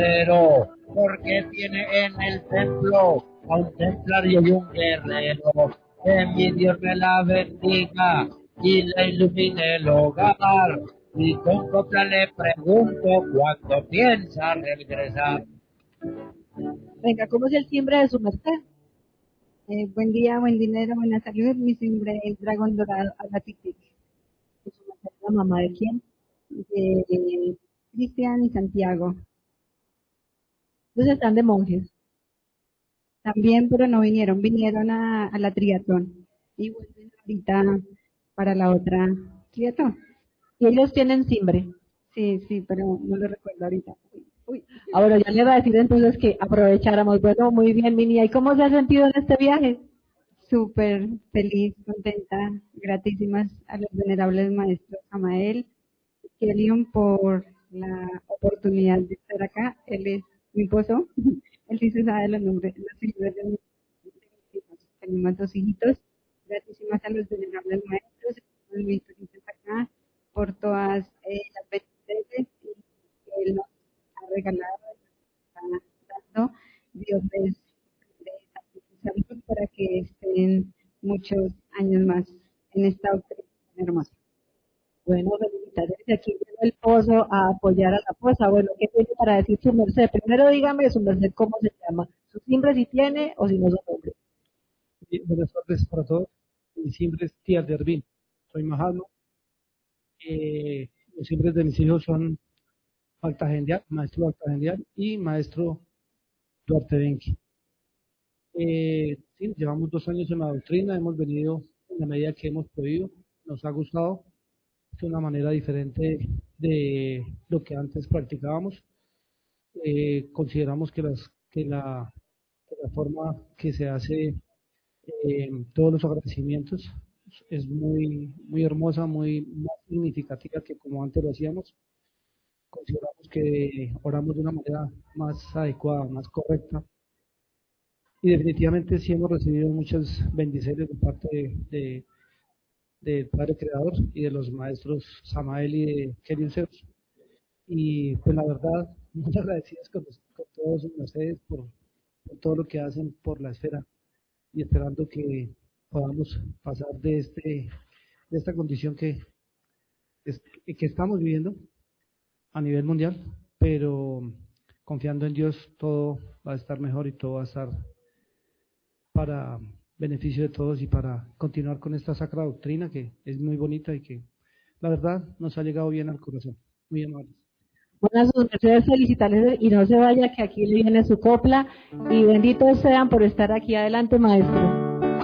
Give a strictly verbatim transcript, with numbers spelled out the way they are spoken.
Pero porque tiene en el templo a un templario y un guerrero. Que mi Dios me la bendiga y le ilumine el hogar. Y con copla le pregunto cuándo piensa regresar. Venga, ¿cómo es el timbre de su merced? Eh, buen día, buen dinero, buenas salud. Mi timbre es Dragón Dorado Agatic. ¿Es su merced la mamá de quién? De Cristian y Santiago. Ellos están de monjes. También, pero no vinieron. Vinieron a, a la triatlón. Y vuelven ahorita para la otra triatlón. Y ellos tienen timbre. Sí, sí, pero no lo recuerdo ahorita. Uy, uy. Ah, bueno, ya le iba a decir entonces que aprovecháramos. Bueno, muy bien, Mini. ¿Y cómo se ha sentido en este viaje? Súper feliz, contenta, gratísimas a los venerables maestros Amael y Kelion por la oportunidad de estar acá. Él es mi esposo, él sí se sabe los nombres, los hijos de mis de mis hijos. Tenemos dos hijitos, gratísimas a los venerables maestros, los mentoristas acá, por todas eh, las bendiciones que él nos ha regalado, nos está dando. Dios les salud para que estén muchos años más en esta doctrina tan hermosa. Bueno, felicitaciones. Aquí llegó el pozo a apoyar a la posa. Bueno, ¿qué tiene para decir su merced? Primero dígame su merced cómo se llama. Su timbre si tiene o si no son hombres. Sí, buenas tardes para todos. Mi nombre es Tía Dervin. Soy majano. Eh, los nombres de mis hijos son Altagendial, maestro Altagendial y maestro Duarte Benki. Eh, sí, llevamos dos años en la doctrina, hemos venido en la medida que hemos podido, nos ha gustado, es una manera diferente de lo que antes practicábamos. Eh, consideramos que, las, que, la, que la forma que se hace eh, todos los agradecimientos es muy, muy hermosa, muy más significativa que como antes lo hacíamos. Consideramos que oramos de una manera más adecuada, más correcta. Y definitivamente sí hemos recibido muchas bendiciones de parte de, de, del Padre Creador y de los maestros Samael y de Kerion Zeus. Y pues la verdad, muy agradecidos con, los- con todos ustedes por, por todo lo que hacen por la esfera y esperando que podamos pasar de este de esta condición que, es- que estamos viviendo a nivel mundial, pero confiando en Dios todo va a estar mejor y todo va a estar para beneficio de todos y para continuar con esta sacra doctrina que es muy bonita y que la verdad nos ha llegado bien al corazón. Muy amables. Buenas sus mercedes, felicitarles y no se vaya que aquí le viene su copla y benditos sean por estar aquí. Adelante, maestro.